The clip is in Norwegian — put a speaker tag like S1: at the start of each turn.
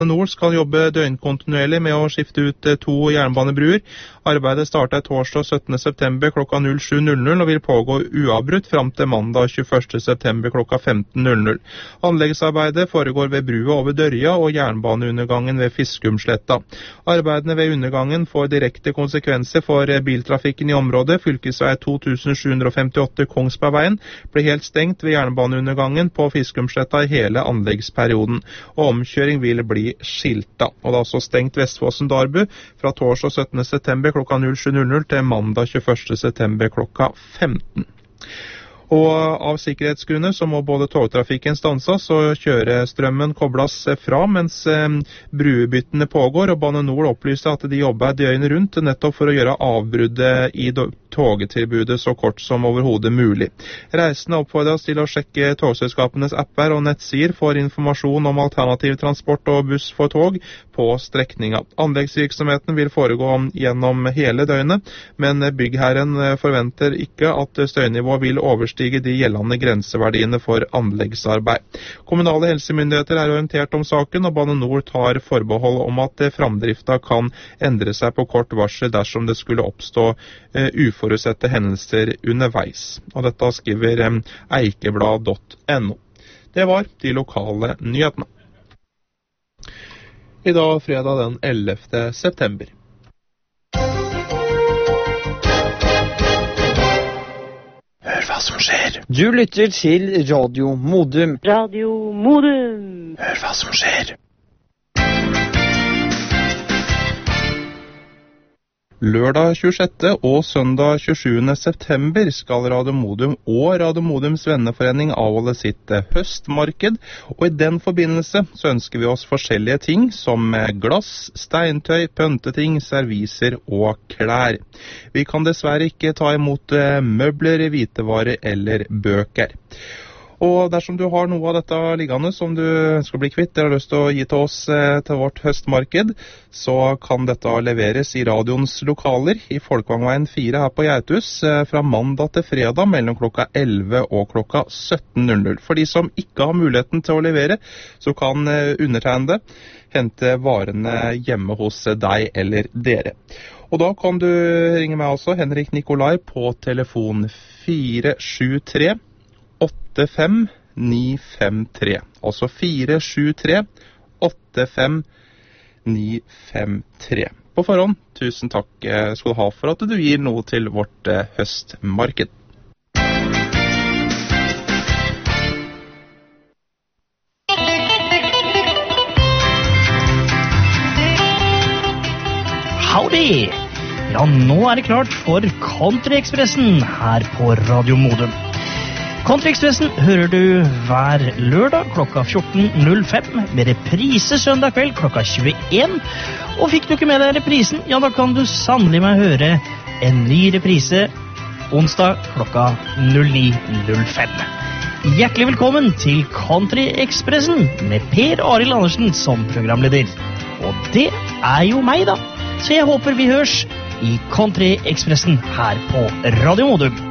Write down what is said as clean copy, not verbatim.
S1: Nord skal jobbe døgnkontinuerlig med å skifte ut 2 jernbanebruer. Arbeidet starter torsdag 17. september klokka 07.00 og vil pågå uavbrutt fram til mandag 21. september klokka 15.00. Anleggsarbeidet foregår ved brua over Dørja og jernbaneundergangen ved Fiskumsletta. Arbeidene ved undergangen får direkte konsekvenser for biltrafikken i området. Fylkesvei 2758 Kongsbergveien ble helt stengt ved jernbaneundergangen på Fiskumsletta i hele anleggsperioden, og omkjøring vil bli skilta. Og det er altså stengt Vestfossen-Darbu fra torsdag 17. september klokka 07.00 til mandag 21. september klokka 15. Og av sikkerhetsgrunner så må både togtrafikken stanses og kjørestrømmen kobles fra mens bruebyttene pågår, og Bane Nor opplyser at de jobber døgnet rundt nettopp for å gjøre avbruddet i togtilbudet så kort som overhodet mulig. Reisende oppfordres til å sjekke togselskapenes apper og nettsider for informasjon om alternativ transport og buss for tog på strekninga. Anleggsvirksomheten vil foregå gjennom hele døgnet, men byggherren forventer ikke at støynivået vil overstige de gjeldende grenseverdiene for anleggsarbeid. Kommunale helsemyndigheter er orientert om saken, og Bane Nor tar forbehold om at framdrifta kan endre seg på kort varsel dersom det skulle oppstå uforutsette hendelser underveis. Og dette skriver eikeblad.no. Det var de lokale nyhetene. I dag fredag den 11. september. Hør hva som skjer.
S2: Du lytter til Radio Modum.
S3: Radio Modum.
S1: Hør hva som skjer. Lørdag 26. og søndag 27. september skal Radio Modum og Radio Modums venneforening avholde sitt høstmarked, og i den forbindelse så ønsker vi oss forskjellige ting som glass, steintøy, pønteting, serviser og klær. Vi kan dessverre ikke ta imot møbler, hvitevarer eller bøker. Og dersom du har noe av dette liggende som du skal bli kvitt eller har lyst til å gi til oss til vårt høstmarked, så kan dette leveres i radioens lokaler i Folkvangveien 4 her på Geithus fra mandag til fredag mellom klokka 11 og klokka 17.00. For de som ikke har muligheten til å levere, så kan undertegnede hente varene hjemme hos deg eller dere. Og da kan du ringe meg altså, Henrik Nikolai, på telefon 473 85953, altså 473-85953. På forhånd, tusen takk skal du ha for at du gir noe til vårt høstmarked.
S4: Howdy! Ja, nå er det klart for Country-Ekspressen her på Radio Modum. Country-Ekspressen hører du hver lørdag klokka 14.05 med reprise søndag kveld klokka 21. Og fikk du ikke med deg reprisen, ja da kan du sannelig meg høre en ny reprise onsdag klokka 09.05. Hjertelig velkommen til Country-Ekspressen med Per Arild Andersen som programleder. Og det er jo meg da, så jeg håper vi høres i Country-Ekspressen her på Radio Modum.